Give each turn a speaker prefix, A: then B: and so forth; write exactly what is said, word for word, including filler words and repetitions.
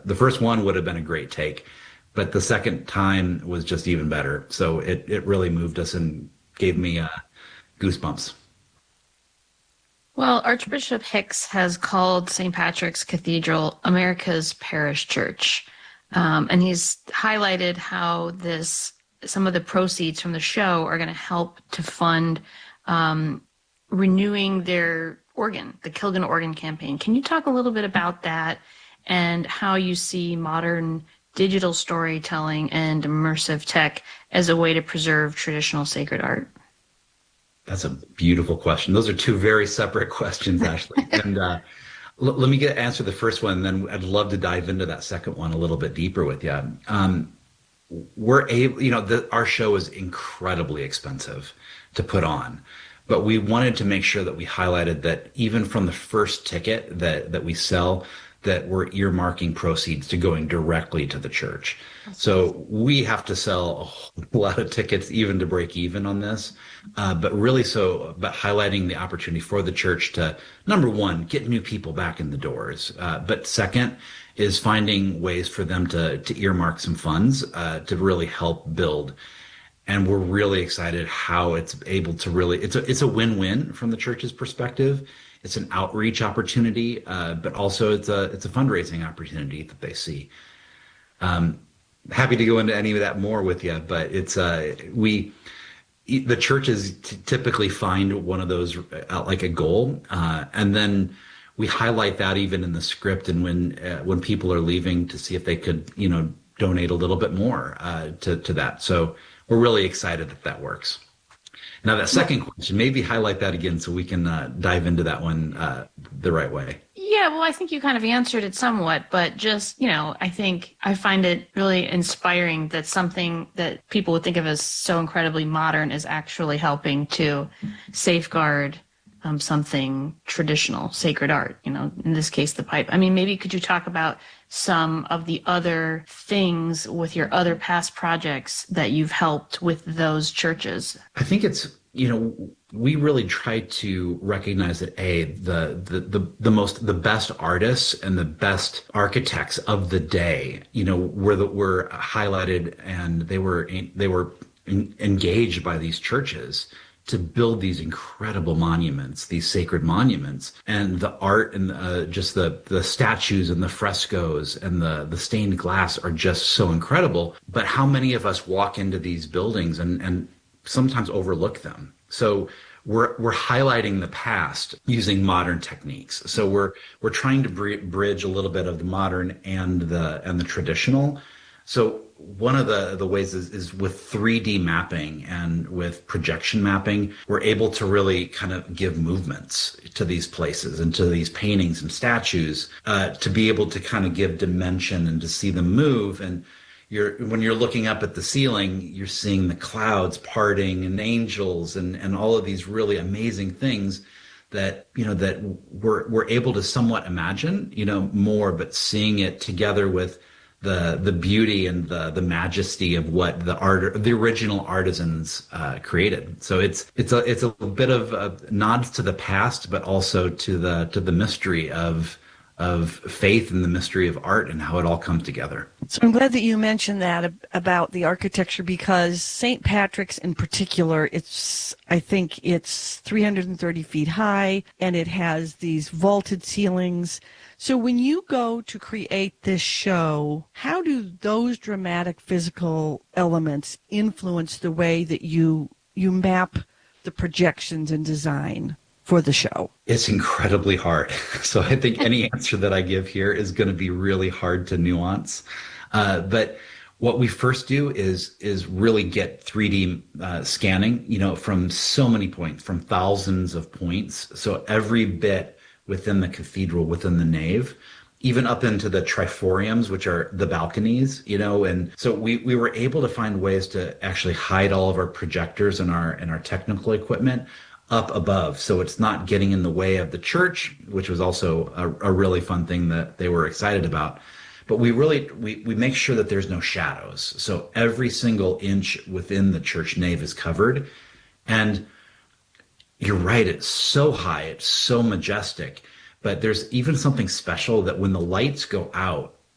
A: the first one would have been a great take, but the second time was just even better. So it, it really moved us and gave me uh, goosebumps.
B: Well, Archbishop Hicks has called Saint Patrick's Cathedral America's parish church. Um, and he's highlighted how this some of the proceeds from the show are going to help to fund um, renewing their organ, the Kilgan Organ Campaign. Can you talk a little bit about that and how you see modern digital storytelling and immersive tech as a way to preserve traditional sacred art?
A: That's a beautiful question. Those are two very separate questions, Ashley. And uh, l- let me get answer the first one, and then I'd love to dive into that second one a little bit deeper with you. Um, we're able, you know, the, our show is incredibly expensive to put on, but we wanted to make sure that we highlighted that even from the first ticket that that we sell, that we're earmarking proceeds to going directly to the church. So we have to sell a whole lot of tickets even to break even on this, uh, but really so, but highlighting the opportunity for the church to, number one, get new people back in the doors. Uh, but second is finding ways for them to, to earmark some funds uh, to really help build. And we're really excited how it's able to really, it's a, it's a win-win from the church's perspective. It's an outreach opportunity, uh, but also it's a, it's a fundraising opportunity that they see. Um, happy to go into any of that more with you, but it's, uh, we, the churches t- typically find one of those uh, like a goal, uh, and then we highlight that even in the script and when, uh, when people are leaving to see if they could, you know, donate a little bit more, uh, to, to that. So we're really excited that that works. Now, that second question, maybe highlight that again so we can uh, dive into that one uh, the right way.
B: Yeah, well, I think you kind of answered it somewhat, but just, you know, I think I find it really inspiring that something that people would think of as so incredibly modern is actually helping to safeguard um, something traditional, sacred art, you know, in this case, the pipe. I mean, maybe could you talk about some of the other things with your other past projects that you've helped with those churches?
A: I think it's, you know, we really try to recognize that a the, the the the most the best artists and the best architects of the day, you know, were the, were highlighted, and they were they were en- engaged by these churches to build these incredible monuments, these sacred monuments, and the art and uh, just the the statues and the frescoes and the the stained glass are just so incredible. But how many of us walk into these buildings and and sometimes overlook them? So we're we're highlighting the past using modern techniques. So we're we're trying to br- bridge a little bit of the modern and the and the traditional. So one of the the ways is, is with three D mapping and with projection mapping, we're able to really kind of give movements to these places and to these paintings and statues, uh, to be able to kind of give dimension and to see them move. And you're when you're looking up at the ceiling, you're seeing the clouds parting and angels and and all of these really amazing things that, you know, that we're we're able to somewhat imagine, you know, more, but seeing it together with the the beauty and the the majesty of what the art the original artisans uh, created. So it's it's a it's a bit of a nods to the past, but also to the to the mystery of of faith and the mystery of art and how it all comes together.
C: So I'm glad that you mentioned that ab- about the architecture, because Saint Patrick's in particular, it's, I think it's three hundred thirty feet high and it has these vaulted ceilings. So when you go to create this show, how do those dramatic physical elements influence the way that you you map the projections and design for the show?
A: It's incredibly hard. So I think any answer that I give here is going to be really hard to nuance. Uh, but what we first do is is really get three D uh, scanning, you know, from so many points, from thousands of points. So every bit within the cathedral, within the nave, even up into the triforiums, which are the balconies, you know, and so we, we were able to find ways to actually hide all of our projectors and our and our technical equipment up above, so it's not getting in the way of the church, which was also a, a really fun thing that they were excited about. But we really we, we make sure that there's no shadows, so every single inch within the church nave is covered. And you're right, it's so high, it's so majestic, but there's even something special that when the lights go out,